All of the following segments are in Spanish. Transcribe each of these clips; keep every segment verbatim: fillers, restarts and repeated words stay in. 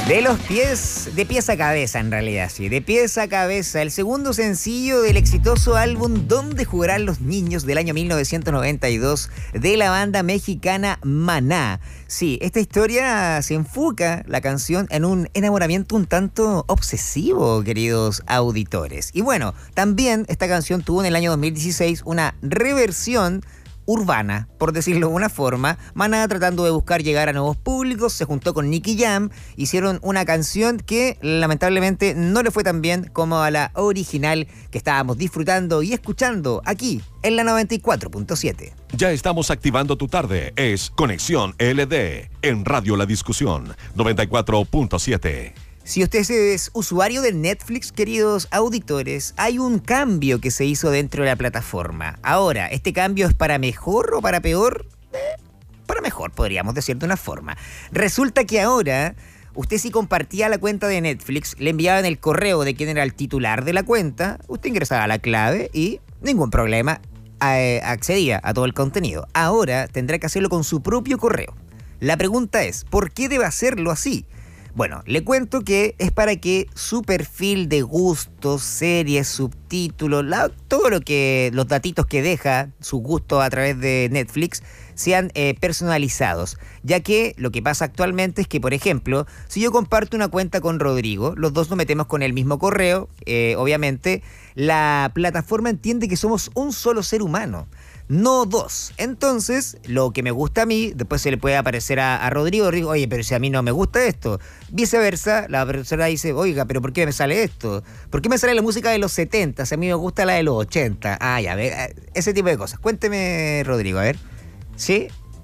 De los pies, de pies a cabeza en realidad, sí, de pies a cabeza, el segundo sencillo del exitoso álbum ¿Dónde jugarán los niños? Del año mil novecientos noventa y dos de la banda mexicana Maná. Sí, esta historia se enfoca, la canción, en un enamoramiento un tanto obsesivo, queridos auditores. Y bueno, también esta canción tuvo en el año dos mil dieciséis una reversión urbana, por decirlo de una forma. Maná, tratando de buscar llegar a nuevos públicos, se juntó con Nicky Jam, hicieron una canción que lamentablemente no le fue tan bien como a la original que estábamos disfrutando y escuchando aquí en la noventa y cuatro punto siete. Ya estamos activando tu tarde. Es Conexión L D en Radio La Discusión noventa y cuatro punto siete. Si usted es usuario de Netflix, queridos auditores, hay un cambio que se hizo dentro de la plataforma. Ahora, ¿este cambio es para mejor o para peor? Eh, para mejor, podríamos decir de una forma. Resulta que ahora, usted si compartía la cuenta de Netflix, le enviaban el correo de quién era el titular de la cuenta, usted ingresaba la clave y ningún problema, eh, accedía a todo el contenido. Ahora tendrá que hacerlo con su propio correo. La pregunta es, ¿por qué debe hacerlo así? Bueno, le cuento que es para que su perfil de gustos, series, subtítulos, la, todo lo que, los datitos que deja su gusto a través de Netflix sean eh, personalizados. Ya que lo que pasa actualmente es que, por ejemplo, si yo comparto una cuenta con Rodrigo, los dos nos metemos con el mismo correo, eh, obviamente, la plataforma entiende que somos un solo ser humano, no dos. Entonces, lo que me gusta a mí, después se le puede aparecer a, a Rodrigo, Rodrigo, oye, pero si a mí no me gusta esto. Viceversa, la persona dice, oiga, pero ¿por qué me sale esto? ¿Por qué me sale la música de los setenta? Si a mí me gusta la de los ochenta. Ah, ya, ve, ese tipo de cosas. Cuénteme, Rodrigo, a ver. ¿Sí?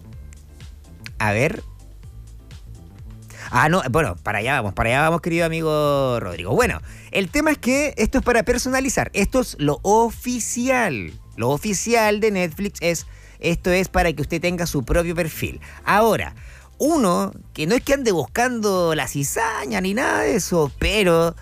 A ver. Ah, no, bueno, para allá vamos, para allá vamos, querido amigo Rodrigo. Bueno, el tema es que esto es para personalizar. Esto es lo oficial. Lo oficial de Netflix es, esto es para que usted tenga su propio perfil. Ahora, uno, que no es que ande buscando la cizaña ni nada de eso, pero,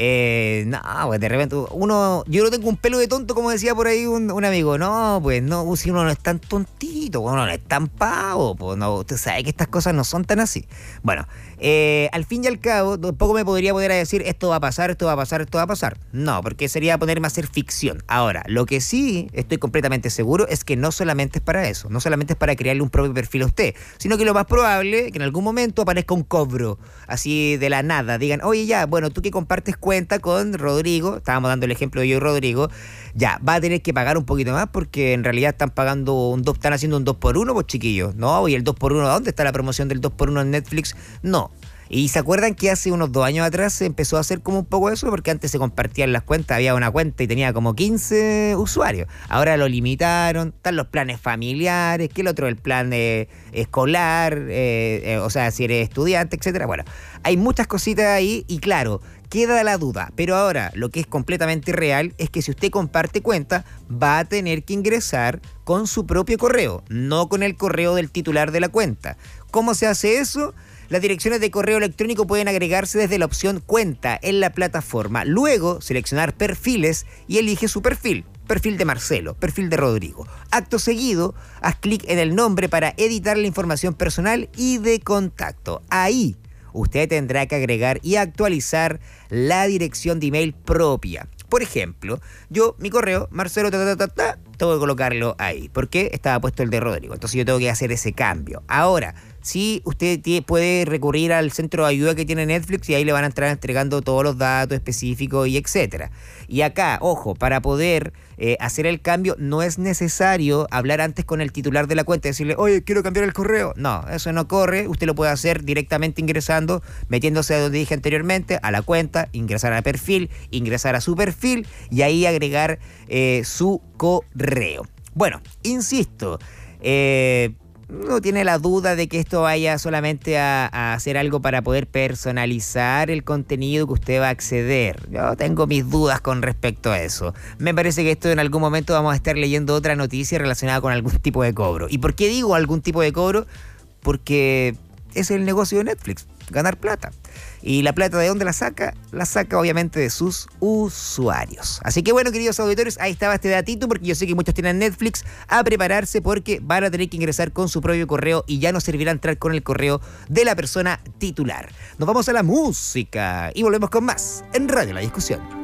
eh, no, pues de repente, uno, yo no tengo un pelo de tonto, como decía por ahí un, un amigo. No, pues no, si uno no es tan tontito, uno no es tan pavo, pues no, usted sabe que estas cosas no son tan así. Bueno, eh, al fin y al cabo, tampoco me podría poner a decir esto va a pasar, esto va a pasar, esto va a pasar. No, porque sería ponerme a hacer ficción. Ahora, lo que sí estoy completamente seguro es que no solamente es para eso, no solamente es para crearle un propio perfil a usted, sino que lo más probable es que en algún momento aparezca un cobro, así de la nada. Digan, oye ya, bueno, tú que compartes cuenta con Rodrigo, estábamos dando el ejemplo de yo y Rodrigo, ya, va a tener que pagar un poquito más porque en realidad están pagando un dos, están haciendo un dos por uno, pues chiquillos. No, y el dos por uno, ¿dónde está la promoción del dos por uno en Netflix? No. Y se acuerdan que hace unos dos años atrás se empezó a hacer como un poco eso, porque antes se compartían las cuentas, había una cuenta y tenía como quince usuarios. Ahora lo limitaron, están los planes familiares, que el otro el plan eh, escolar, eh, eh, o sea, si eres estudiante, etcétera. Bueno, hay muchas cositas ahí y claro, queda la duda. Pero ahora lo que es completamente real es que si usted comparte cuenta, va a tener que ingresar con su propio correo, no con el correo del titular de la cuenta. ¿Cómo se hace eso? Las direcciones de correo electrónico pueden agregarse desde la opción cuenta en la plataforma. Luego, seleccionar perfiles y elige su perfil. Perfil de Marcelo, perfil de Rodrigo. Acto seguido, haz clic en el nombre para editar la información personal y de contacto. Ahí, usted tendrá que agregar y actualizar la dirección de email propia. Por ejemplo, yo, mi correo, Marcelo, ta, ta, ta, ta, tengo que colocarlo ahí, porque estaba puesto el de Rodrigo. Entonces yo tengo que hacer ese cambio. Ahora, sí, usted tiene, puede recurrir al centro de ayuda que tiene Netflix y ahí le van a entrar entregando todos los datos específicos y etcétera. Y acá, ojo, para poder eh, hacer el cambio no es necesario hablar antes con el titular de la cuenta y decirle, oye, quiero cambiar el correo. No, eso no corre. Usted lo puede hacer directamente ingresando, metiéndose a donde dije anteriormente, a la cuenta, ingresar al perfil, ingresar a su perfil y ahí agregar eh, su correo. Bueno, insisto, eh... no tiene la duda de que esto vaya solamente a, a hacer algo para poder personalizar el contenido que usted va a acceder. Yo tengo mis dudas con respecto a eso. Me parece que esto en algún momento vamos a estar leyendo otra noticia relacionada con algún tipo de cobro. ¿Y por qué digo algún tipo de cobro? Porque es el negocio de Netflix, ganar plata. ¿Y la plata de dónde la saca? La saca obviamente de sus usuarios. Así que bueno, queridos auditores, ahí estaba este datito, porque yo sé que muchos tienen Netflix, a prepararse porque van a tener que ingresar con su propio correo y ya no servirá entrar con el correo de la persona titular. Nos vamos a la música y volvemos con más en Radio La Discusión.